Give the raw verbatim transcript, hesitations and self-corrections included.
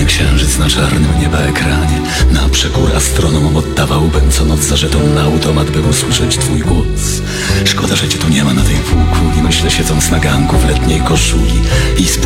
Czarny księżyc na czarnym nieba ekranie. Na przekór astronomom oddawałbym co noc za żeton na automat, by usłyszeć twój głos. Szkoda, że cię tu nie ma na tej półkuli. Myślę, siedząc na ganku w letniej koszuli i